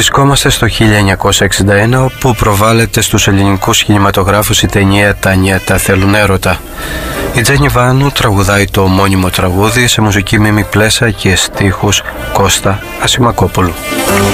Βρισκόμαστε στο 1961, που προβάλλεται στους ελληνικούς κινηματογράφους η ταινία «Τα νιάτα θέλουν έρωτα». Η Τζέννη Βάνου τραγουδάει το μόνιμο τραγούδι σε μουσική Μίμη Πλέσα και στίχους Κώστα Ασημακόπουλου.